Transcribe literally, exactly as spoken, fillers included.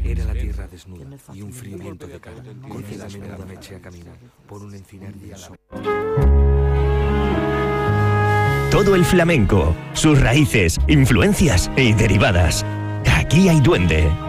Era la tierra desnuda y un frío viento de cara. Corría a menudo me eché a caminar por un encinar de sol. Todo el flamenco, sus raíces, influencias y derivadas. Aquí hay duende.